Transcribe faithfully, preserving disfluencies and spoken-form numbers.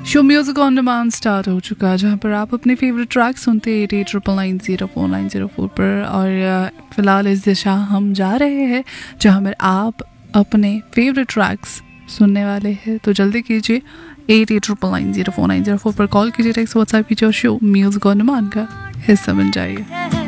Show music on demand start हो चुका है, जहाँ पर आप अपने फेवरेट ट्रैक सुनते हैं eight eight triple nine zero four nine zero four पर। और फिलहाल इस दिशा हम जा रहे हैं जहाँ पर आप अपने फेवरेट ट्रैक्स सुनने वाले हैं। तो जल्दी कीजिए, eight eight triple nine zero four nine zero four पर कॉल कीजिए, टेक्स्ट व्हाट्सएप कीजिए और शो म्यूजिक ऑन डिमांड का हिस्सा बन जाइए।